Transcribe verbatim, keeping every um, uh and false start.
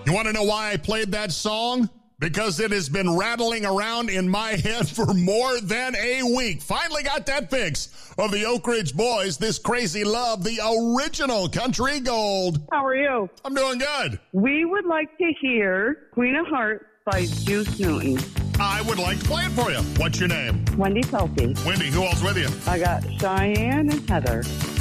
You want to know why I played that song? Because it has been rattling around in my head for more than a week. Finally got that fix of the Oak Ridge Boys, This Crazy Love, the original country gold. How are you? I'm doing good. We would like to hear Queen of Hearts by Juice Newton. I would like to play it for you. What's your name? Wendy Pelkey. Wendy, who else with you? I got Cheyenne and Heather.